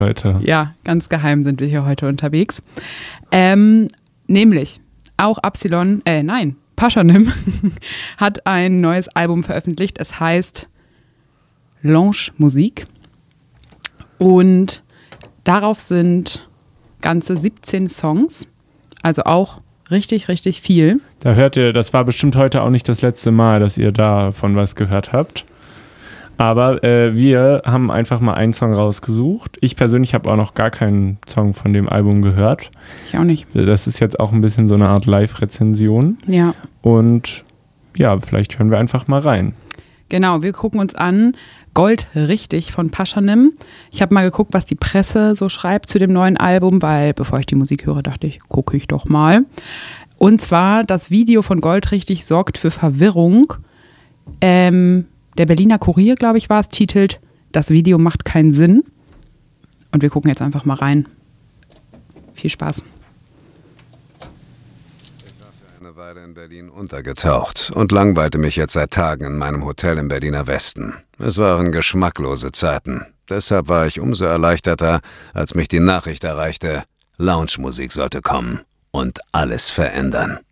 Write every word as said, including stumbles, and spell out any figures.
Leute. Ja, ganz geheim sind wir hier heute unterwegs. Ähm, nämlich auch Absilon, äh, nein, Pashanim hat ein neues Album veröffentlicht. Es heißt Lounge Musik. Und darauf sind ganze siebzehn Songs. Also auch richtig, richtig viel. Da hört ihr, das war bestimmt heute auch nicht das letzte Mal, dass ihr davon was gehört habt. Aber äh, wir haben einfach mal einen Song rausgesucht. Ich persönlich habe auch noch gar keinen Song von dem Album gehört. Ich auch nicht. Das ist jetzt auch ein bisschen so eine Art Live-Rezension. Ja. Und ja, vielleicht hören wir einfach mal rein. Genau, wir gucken uns an Gold richtig von Pashanim. Ich habe mal geguckt, was die Presse so schreibt zu dem neuen Album, weil bevor ich die Musik höre, dachte ich, gucke ich doch mal. Und zwar, das Video von Gold richtig sorgt für Verwirrung. Ähm, der Berliner Kurier, glaube ich, war es, titelt, das Video macht keinen Sinn. Und wir gucken jetzt einfach mal rein. Viel Spaß. Eine Weile in Berlin untergetaucht und langweilte mich jetzt seit Tagen in meinem Hotel im Berliner Westen. Es waren geschmacklose Zeiten. Deshalb war ich umso erleichterter, als mich die Nachricht erreichte, Lounge-Musik sollte kommen und alles verändern.